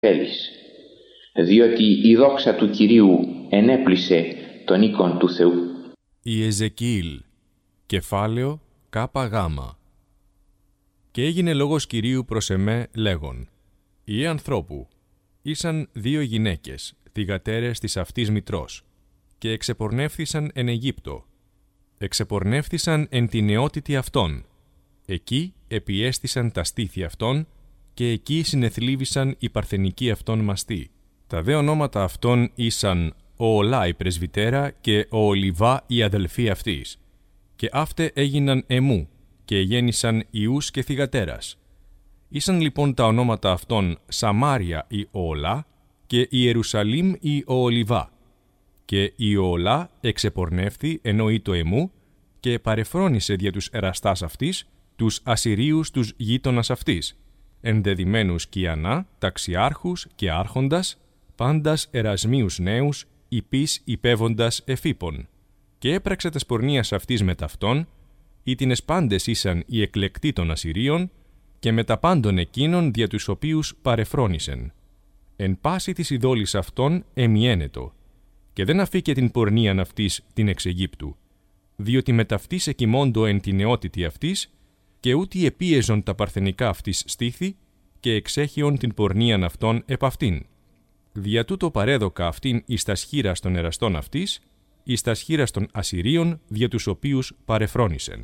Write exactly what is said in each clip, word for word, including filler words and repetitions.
θέλεις, διότι η δόξα του Κυρίου ενέπλησε τον οίκον του Θεού. Η Εζεκιήλ, κεφάλαιο κάπα γάμα. Και έγινε λόγος Κυρίου προς εμέ λέγον, «Ιε ανθρώπου, ήσαν δύο γυναίκες, θυγατέρες της αυτής μητρός, και εξεπορνεύθησαν εν Αιγύπτο. Εξεπορνεύθησαν εν τη νεότητη αυτών. Εκεί επιέστησαν τα στήθη αυτών, και εκεί συνεθλίβησαν οι παρθενικοί αυτών μαστοί. Τα δε ονόματα αυτών ήσαν ο Ολά η πρεσβυτέρα και ο Ολιβά η αδελφή αυτής. Και αύτε έγιναν εμού, και γέννησαν ιούς και θυγατέρας. Ήσαν λοιπόν τα ονόματα αυτών Σαμάρια η Ολά και Ιερουσαλήμ η Ολιβά. Και η Ολά εξεπορνεύθη εννοεί το εμού και παρεφρόνησε δια τους εραστάς αυτής τους Ασσυρίους τους γείτονας αυτής, ενδεδειμένους Κιανά, ταξιάρχους και άρχοντας, πάντας ερασμίους νέους, υπείς υπέβοντας εφήπων. Και έπραξε τας πορνείας αυτής με ταυτόν, ήτινες πάντες ήσαν οι εκλεκτοί των Ασσυρίων, και με τα πάντων εκείνων δια τους οποίους παρεφρόνησεν. Εν πάση της ειδόλης αυτών εμιένετο, και δεν αφήκε την πορνείαν αυτής την εξ Αιγύπτου, διότι με ταυτής εκοιμώντο εν τη νεότητη αυτής, και ούτι επίεζον τα παρθενικά αυτής στήθη, και εξέχειον την πορνείαν αυτών επ' αυτήν. Δια τούτο παρέδοκα αυτήν εις τας χείρας των εραστών αυτής, εις τας χείρας των Ασσυρίων, δια τους οποίους παρεφρόνησεν.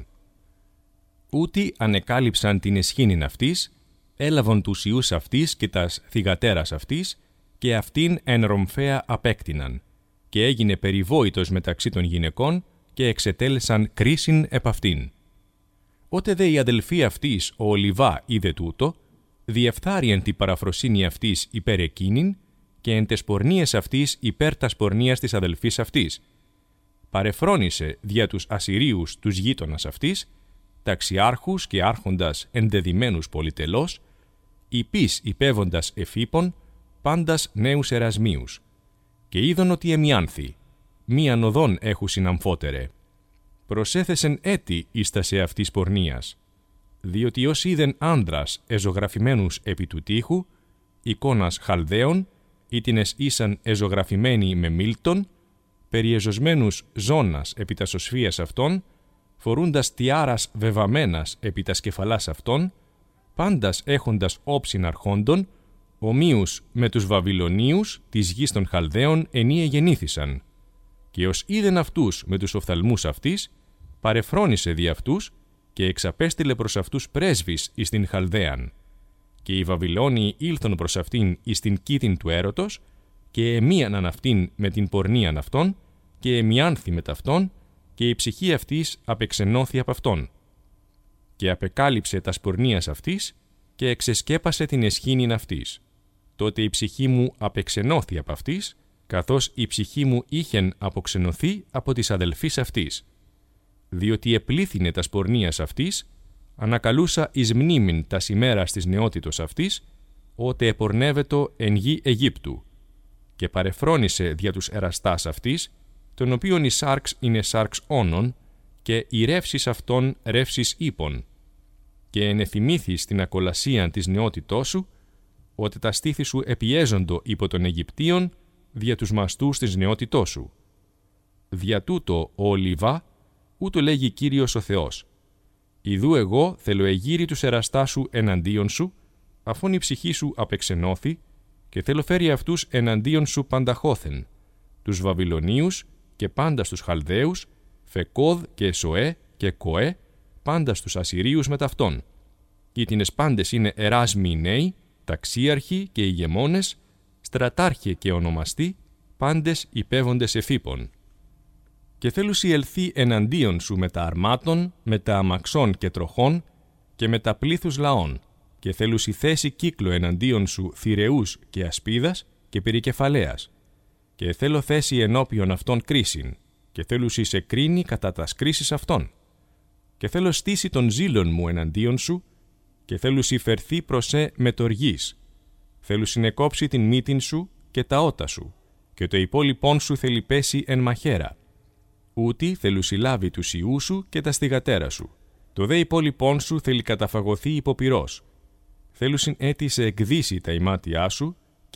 Ούτι ανεκάλυψαν την εσχήνην αυτής, έλαβον τους ιούς αυτής και τας θυγατέρας αυτής, και αυτήν εν ρομφαία απέκτηναν, και έγινε περιβόητος μεταξύ των γυναικών, και εξετέλεσαν κρίσιν επ' αυτήν. Ότε δε η αδελφή αυτής, ο Ολιβά, είδε τούτο, διεφθάριεν την παραφροσύνη αυτής υπέρ εκείνην, και εν τες πορνείες αυτής υπέρ τας πορνείας της αδελφής αυτής. Παρεφρόνησε δια τους Ασσυρίους τους γείτονας αυτής, ταξιάρχους και άρχοντας ενδεδειμένους πολυτελώς, υπείς υπέβοντας εφήπων, πάντας νέους ερασμίους. Και είδον ότι εμιάνθη, μίαν οδόν έχουσιν αμφότερε. Προσέθεσεν έτη εις τας εαυτής πορνείας, διότι ως είδεν άνδρας εζωγραφημένους επί του τείχου, εικόνας Χαλδαίων, ήτινες ήσαν εζωγραφημένοι με μίλτον, περιεζωσμένους ζώνας επί τας οσφίας αυτών, φορούντας τιάρας βεβαμένας επί τας κεφαλάς αυτών, πάντας έχοντας όψιν αρχόντων, ομοίους με τους Βαβυλωνίους της γης των Χαλδαίων ενίε γεννήθησαν. Και ως είδεν αυτούς με τους οφθαλμούς αυτής, παρεφρόνησε δι' αυτούς και εξαπέστειλε προς αυτούς πρέσβεις εις την Χαλδαίαν. Και οι Βαβυλώνιοι ήλθον προς αυτήν εις την κήτην του έρωτος, και εμίαναν αυτήν με την πορνείαν αυτών, και εμιάνθη με ταυτόν, και η ψυχή αυτής απεξενώθη απ' αυτόν. Και απεκάλυψε τας πορνείας αυτής, και εξεσκέπασε την εσχήνην αυτής. Τότε η ψυχή μου απεξενώθη απ' αυτής, καθώς η ψυχή μου είχεν αποξενωθεί από της αδελφής αυτής. Διότι επλήθυνε τας πορνείας αυτής, ανακαλούσα εις μνήμην τας ημέρας της νεότητος αυτής, ότε επορνεύετο εν γη Αιγύπτου, και παρεφρόνησε δια τους εραστάς αυτής, τον οποίον η σάρξ είναι σάρξ όνων, και οι ρεύσεις αυτών ρεύσεις ύπων, και ενεθυμήθης την ακολασίαν της νεότητός σου, ότε τα στήθη σου επιέζοντο υπό των Αιγυπτίων, δια τους μαστούς της νεότητός σου. Δια τούτο ο Ολιβά, ούτω λέγει Κύριος ο Θεός. Ιδού εγώ θέλω εγείρει τους εραστάς σου εναντίον σου, αφόν η ψυχή σου απεξενώθη, και θέλω φέρει αυτούς εναντίον σου πανταχώθεν, τους Βαβυλωνίους και πάντα στους Χαλδαίους, Φεκόδ και Σοέ και Κοέ, πάντα στους Ασσυρίους με ταυτόν. Ήτινες πάντες είναι εράσμοι νέοι, ταξίαρχοι και ηγεμόνες, στρατάρχοι και ονομαστοί, πάντες υπέβοντες εφήπων. Και θέλουσι ελθεί εναντίον σου με τα αρμάτων, με τα αμαξών και τροχών και με τα πλήθους λαών, και θέλουσι θέση κύκλο εναντίον σου θηρεούς και ασπίδας και περικεφαλαίας, και θέλω θέση ενώπιον αυτών κρίσιν, και θέλουσι σε κρίνει κατά τας κρίσεις αυτών. Και θέλω στήσει των ζήλων μου εναντίον σου, και θέλουσι φερθεί προς σε με τοργής. Θέλουσι νεκόψει την μύτην σου και τα ότα σου, και το υπόλοιπον σου θέλει πέσει εν μαχαίρα. Ούτι θέλουσι λάβει τους ιούς σου και τα στιγατέρα σου. Το δε υπόλοιπον σου θέλει καταφαγωθεί υπό πυρός. Θέλουσιν έτη σε εκδύσει τα ημάτια σου,